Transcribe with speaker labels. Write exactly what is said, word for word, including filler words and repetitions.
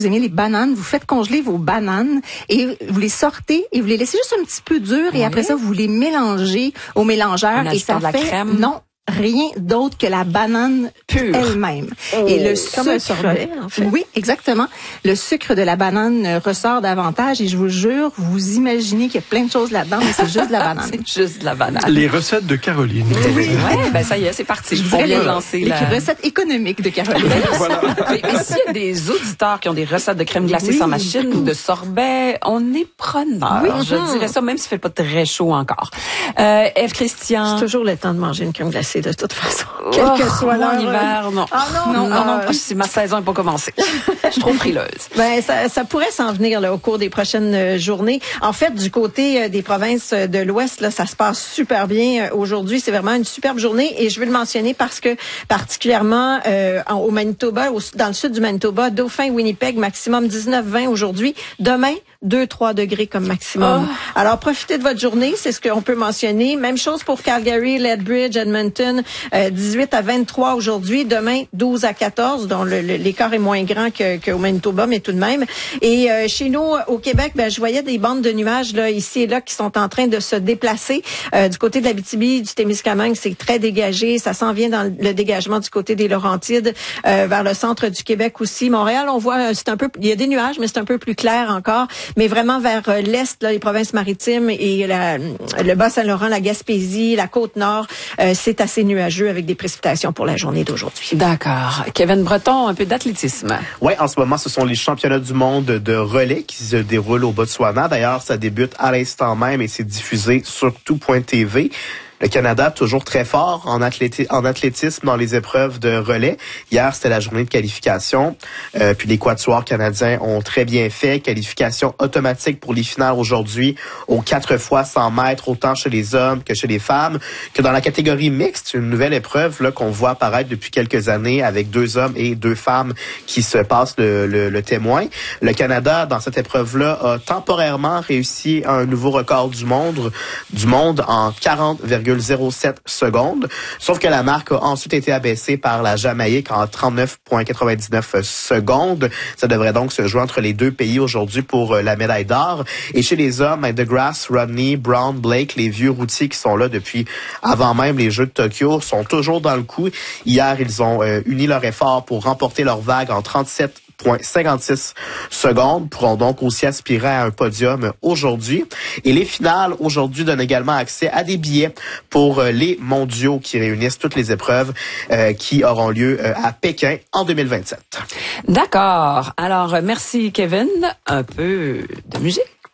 Speaker 1: Vous aimez les bananes, vous faites congeler vos bananes et vous les sortez et vous les laissez juste un petit peu dures et
Speaker 2: oui.
Speaker 1: après ça, vous les mélangez au mélangeur
Speaker 2: en
Speaker 1: et ça
Speaker 2: de la
Speaker 1: fait...
Speaker 2: crème.
Speaker 1: Non. Rien d'autre que la banane
Speaker 2: pure
Speaker 1: elle-même.
Speaker 3: Oh,
Speaker 1: et le
Speaker 3: comme
Speaker 1: sucre,
Speaker 3: un sorbet, en fait.
Speaker 1: Oui, exactement. Le sucre de la banane ressort davantage et je vous jure, vous imaginez qu'il y a plein de choses là-dedans, mais c'est juste de la banane.
Speaker 2: C'est juste de la banane.
Speaker 4: Les recettes de Caroline.
Speaker 2: Oui, ouais, ben ça y est, c'est parti.
Speaker 1: Je
Speaker 2: On
Speaker 1: voudrais
Speaker 2: vient
Speaker 1: les,
Speaker 2: de lancer
Speaker 1: les
Speaker 2: la...
Speaker 1: recettes économiques de Caroline.
Speaker 4: Voilà.
Speaker 2: Mais, mais s'il y a des auditeurs qui ont des recettes de crème glacée
Speaker 1: Oui.
Speaker 2: sans machine ou de sorbet, on est preneur.
Speaker 1: Oui.
Speaker 2: Je dirais ça, même s'il fait pas très chaud encore. Euh, Ève Christian.
Speaker 3: C'est toujours le temps de manger une crème glacée de toute façon. Quelle que
Speaker 2: Oh,
Speaker 3: soit
Speaker 2: moi,
Speaker 3: l'heure.
Speaker 2: en hiver, non.
Speaker 3: Ah non,
Speaker 2: non, non, non,
Speaker 3: euh,
Speaker 2: parce que ma saison n'est pas commencée. Je suis trop frileuse.
Speaker 3: Ben ça, ça pourrait s'en venir là, au cours des prochaines euh, journées. En fait, du côté euh, des provinces de l'Ouest, là, ça se passe super bien euh, aujourd'hui. C'est vraiment une superbe journée et je veux le mentionner parce que particulièrement euh, en, au Manitoba, au, dans le sud du Manitoba, Dauphin, Winnipeg, maximum dix-neuf vingt aujourd'hui. Demain, deux trois degrés comme maximum.
Speaker 2: Oh.
Speaker 3: Alors profitez de votre journée, c'est ce qu'on peut mentionner. Même chose pour Calgary, Lethbridge, Edmonton, euh, dix-huit à vingt-trois aujourd'hui. Demain, douze à quatorze, dont le, le, l'écart est moins grand que, qu'au Manitoba, mais tout de même. Et euh, chez nous, au Québec, ben, je voyais des bandes de nuages là, ici et là qui sont en train de se déplacer. Euh, du côté de l'Abitibi, du Témiscamingue, c'est très dégagé. Ça s'en vient dans le dégagement du côté des Laurentides, euh, vers le centre du Québec aussi. Montréal, on voit, c'est un peu, il y a des nuages, mais c'est un peu plus clair encore. Mais vraiment vers l'est, là, les provinces maritimes et la, le Bas-Saint-Laurent, la Gaspésie, la Côte-Nord, euh, c'est assez nuageux avec des précipitations pour la journée d'aujourd'hui.
Speaker 2: D'accord. Kevin Breton, un peu d'athlétisme.
Speaker 5: Oui, en ce moment, ce sont les championnats du monde de relais qui se déroulent au Botswana. D'ailleurs, ça débute à l'instant même et c'est diffusé sur tout point T V. Le Canada, toujours très fort en, athléti- en athlétisme dans les épreuves de relais. Hier, c'était la journée de qualification. Euh, puis les quatuors canadiens ont très bien fait. Qualification automatique pour les finales aujourd'hui aux quatre fois cent mètres, autant chez les hommes que chez les femmes. Que dans la catégorie mixte, une nouvelle épreuve là qu'on voit apparaître depuis quelques années avec deux hommes et deux femmes qui se passent le, le, le témoin. Le Canada, dans cette épreuve-là, a temporairement réussi un nouveau record du monde, du monde en quarante virgule zéro sept secondes. Sauf que la marque a ensuite été abaissée par la Jamaïque en trente-neuf virgule quatre-vingt-dix-neuf secondes. Ça devrait donc se jouer entre les deux pays aujourd'hui pour la médaille d'or. Et chez les hommes, DeGrasse, Rodney, Brown, Blake, les vieux routiers qui sont là depuis avant même les Jeux de Tokyo, sont toujours dans le coup. Hier, ils ont euh, uni leur effort pour remporter leur vague en trente-sept virgule cinquante-six secondes, pourront donc aussi aspirer à un podium aujourd'hui. Et les finales aujourd'hui donnent également accès à des billets pour les mondiaux qui réunissent toutes les épreuves euh, qui auront lieu euh, à Pékin en deux mille vingt-sept.
Speaker 2: D'accord. Alors, merci Kevin. Un peu de musique.